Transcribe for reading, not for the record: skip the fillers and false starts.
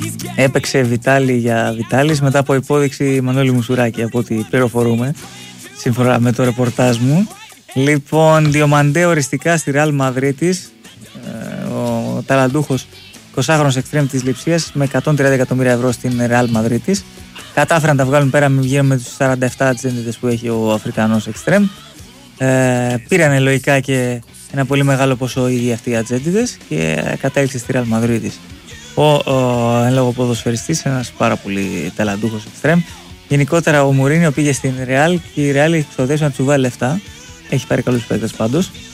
Έπαιξε Βιτάλη για Βιτάλης μετά από υπόδειξη Μανώλη Μουσουράκη, από ό,τι πληροφορούμε, σύμφωνα με το ρεπορτάζ μου. Λοιπόν, Διομαντέ οριστικά στη Ρεάλ Μαδρίτης, ο ταλαντούχος 20χρονος εξτρέμ της Λειψίας, με 130 εκατομμύρια ευρώ στην Ρεάλ Μαδρίτης. Κατάφεραν να τα βγάλουν πέρα με τους 47 ατζέντιδες που έχει ο Αφρικανός εξτρέμ. Πήραν λογικά και ένα πολύ μεγάλο ποσό ήδη αυτοί οι ατζέντιδες και κατέληξε στη Ρεάλ Μαδρίτης εν λόγω ποδοσφαιριστής, ένας πάρα πολύ ταλαντούχος εξτρέμ. Γενικότερα ο Μουρίνιο πήγε στην Ρεάλ και η Ρεάλ έχει ξοδέψει να του βάλει λεφτά. Έχει πάρει καλούς παίκτες πάντως.